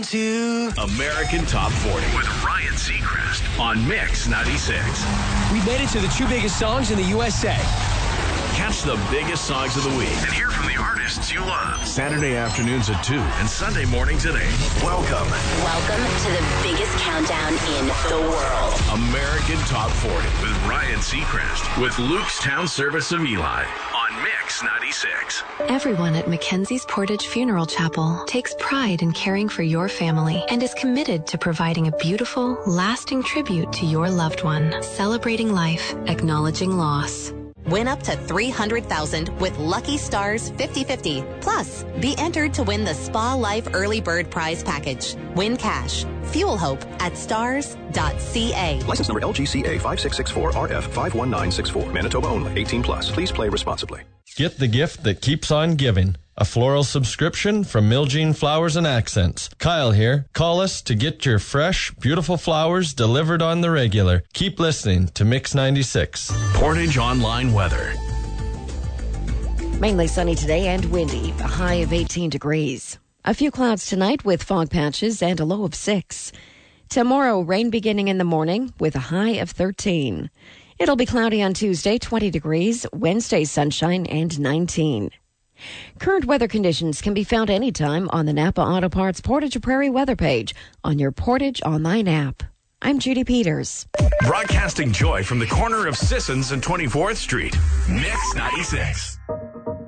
to American Top 40 with Ryan Seacrest on Mix 96. We made it to the 2 biggest songs in the USA. Catch the biggest songs of the week and hear from the artists you love. Saturday afternoons at 2 and Sunday mornings at 8. Welcome to the biggest countdown in the world. American Top 40 with Ryan Seacrest with Luke's Town Service of Eli on Mix 96. Everyone at Mackenzie's Portage Funeral Chapel takes pride in caring for your family and is committed to providing a beautiful, lasting tribute to your loved one, celebrating life, acknowledging loss. Win up to $300,000 with Lucky Stars 50/50. Plus, be entered to win the Spa Life Early Bird Prize Package. Win cash. Fuel hope at stars.ca. License number LGCA 5664RF51964. Manitoba only. 18 plus. Please play responsibly. Get the gift that keeps on giving. A floral subscription from Miljean Flowers and Accents. Kyle here. Call us to get your fresh, beautiful flowers delivered on the regular. Keep listening to Mix 96. Portage Online Weather. Mainly sunny today and windy. A high of 18 degrees. A few clouds tonight with fog patches and a low of 6. Tomorrow, rain beginning in the morning with a high of 13. It'll be cloudy on Tuesday, 20 degrees. Wednesday, sunshine and 19. Current weather conditions can be found anytime on the Napa Auto Parts Portage Prairie weather page on your Portage Online app. I'm Judy Peters. Broadcasting joy from the corner of Sissons and 24th Street. Mix 96.